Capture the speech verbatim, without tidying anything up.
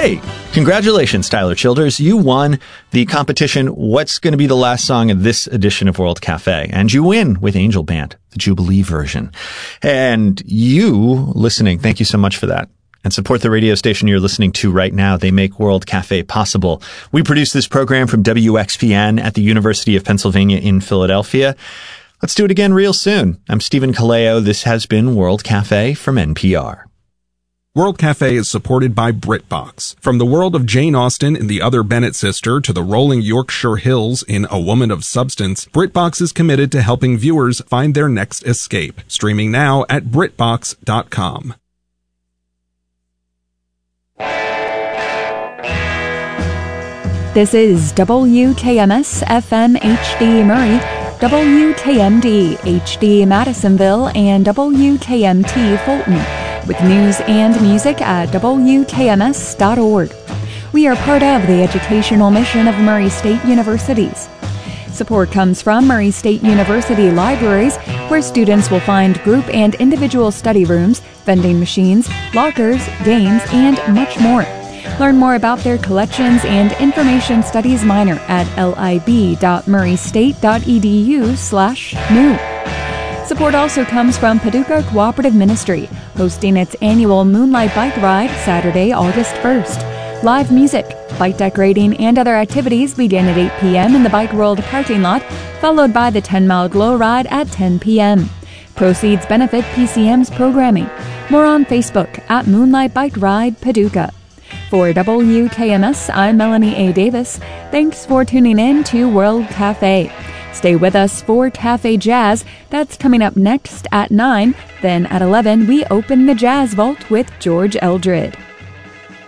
Hey, congratulations, Tyler Childers. You won the competition, What's Going to Be the Last Song of This Edition of World Cafe? And you win with Angel Band, the Jubilee version. And you listening, thank you so much for that. And support the radio station you're listening to right now. They make World Cafe possible. We produce this program from W X P N at the University of Pennsylvania in Philadelphia. Let's do it again real soon. I'm Stephen Kaleo. This has been World Cafe from N P R. World Cafe is supported by BritBox. From the world of Jane Austen in The Other Bennett Sister to the rolling Yorkshire Hills in A Woman of Substance, BritBox is committed to helping viewers find their next escape. Streaming now at Britbox dot com. This is W K M S F M H D Murray, W K M D H D Madisonville, and W K M T Fulton, with news and music at W K M S dot org. We are part of the educational mission of Murray State Universities. Support comes from Murray State University Libraries, where students will find group and individual study rooms, vending machines, lockers, games, and much more. Learn more about their collections and information studies minor at lib dot murray state dot edu slash new. Support also comes from Paducah Cooperative Ministry, hosting its annual Moonlight Bike Ride Saturday, August first. Live music, bike decorating, and other activities begin at eight p.m. in the Bike World parking lot, followed by the ten-mile Glow Ride at ten p.m. Proceeds benefit P C M's programming. More on Facebook at Moonlight Bike Ride Paducah. For W K M S, I'm Melanie A. Davis. Thanks for tuning in to World Cafe. Stay with us for Cafe Jazz. That's coming up next at nine. Then at eleven, we open the Jazz Vault with George Eldred.